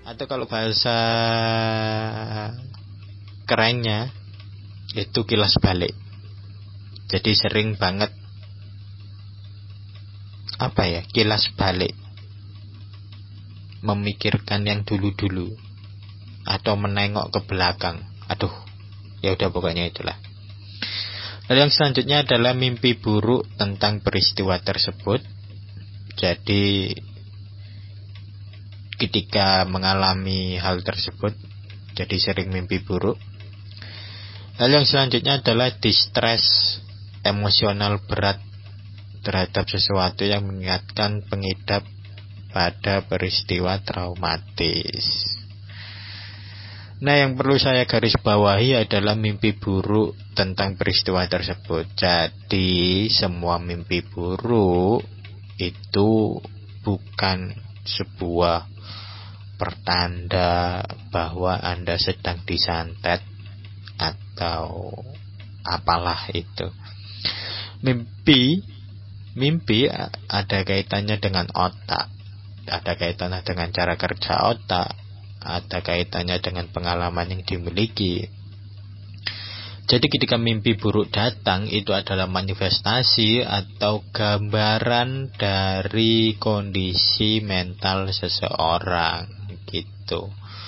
Atau kalau bahasa kerennya itu kilas balik. Jadi sering banget kilas balik, memikirkan yang dulu-dulu atau menengok ke belakang. Ya udah pokoknya itulah. Lalu yang selanjutnya adalah mimpi buruk tentang peristiwa tersebut. Jadi ketika mengalami hal tersebut, jadi sering mimpi buruk. Lalu yang selanjutnya adalah distress emosional berat terhadap sesuatu yang mengingatkan pengidap pada peristiwa traumatis. Nah, yang perlu saya garis bawahi adalah mimpi buruk tentang peristiwa tersebut. Jadi semua mimpi buruk itu bukan sebuah pertanda bahwa Anda sedang disantet atau apalah itu. Mimpi ada kaitannya dengan otak, ada kaitannya dengan cara kerja otak, ada kaitannya dengan pengalaman yang dimiliki. Jadi ketika mimpi buruk datang, itu adalah manifestasi atau gambaran dari kondisi mental seseorang gitu.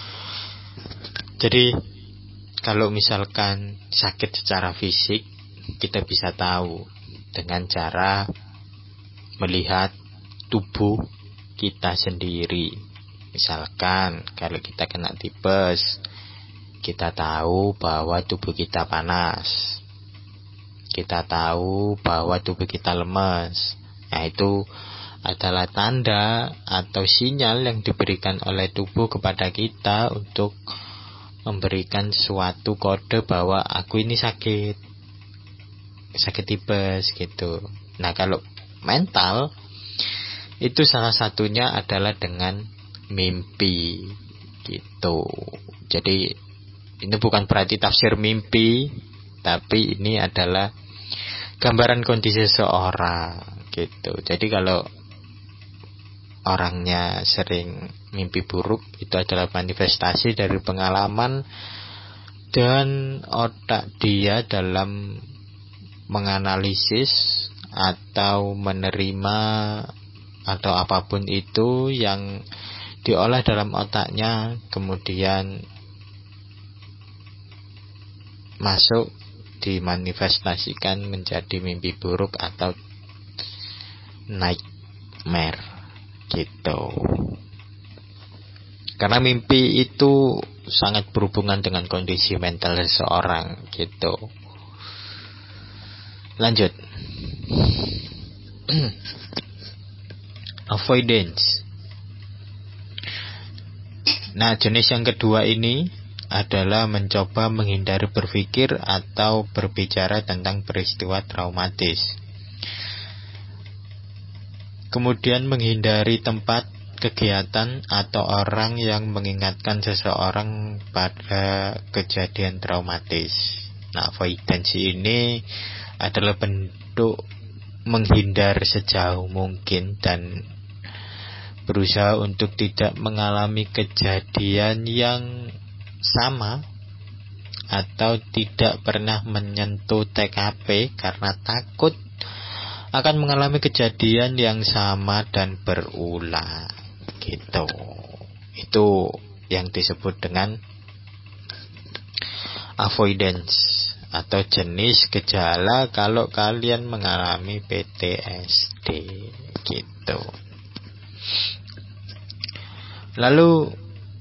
Jadi kalau misalkan sakit secara fisik, kita bisa tahu dengan cara melihat tubuh kita sendiri. Misalkan kalau kita kena tipes, kita tahu bahwa tubuh kita panas, kita tahu bahwa tubuh kita lemas. Nah, itu adalah tanda atau sinyal yang diberikan oleh tubuh kepada kita untuk memberikan suatu kode bahwa aku ini sakit tipes gitu. Nah, kalau mental itu salah satunya adalah dengan mimpi gitu. Jadi ini bukan berarti tafsir mimpi, tapi ini adalah gambaran kondisi seseorang gitu. Jadi kalau orangnya sering mimpi buruk, itu adalah manifestasi dari pengalaman dan otak dia dalam menganalisis atau menerima atau apapun itu yang diolah dalam otaknya, kemudian masuk dimanifestasikan menjadi mimpi buruk atau nightmare gitu. Karena mimpi itu sangat berhubungan dengan kondisi mental seseorang gitu. Lanjut. Avoidance. Nah, jenis yang kedua ini adalah mencoba menghindari berpikir atau berbicara tentang peristiwa traumatis. Kemudian menghindari tempat, kegiatan, atau orang yang mengingatkan seseorang pada kejadian traumatis. Nah, avoidance ini adalah bentuk menghindar sejauh mungkin dan berusaha untuk tidak mengalami kejadian yang sama atau tidak pernah menyentuh TKP karena takut akan mengalami kejadian yang sama dan berulang gitu. Itu yang disebut dengan avoidance atau jenis gejala kalau kalian mengalami PTSD gitu. Lalu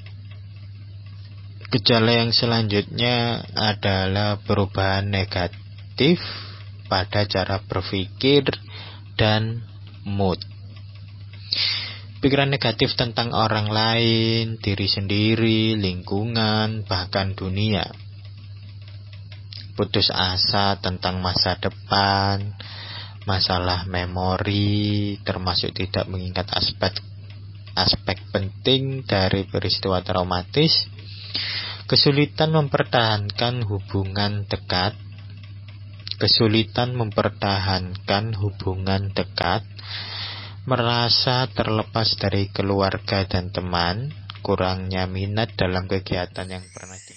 gejala yang selanjutnya adalah perubahan negatif pada cara berpikir dan mood. Pikiran negatif tentang orang lain, diri sendiri, lingkungan, bahkan dunia. Putus asa tentang masa depan, masalah memori, termasuk tidak mengingat aspek penting dari peristiwa traumatis, kesulitan mempertahankan hubungan dekat, merasa terlepas dari keluarga dan teman, kurangnya minat dalam kegiatan yang pernah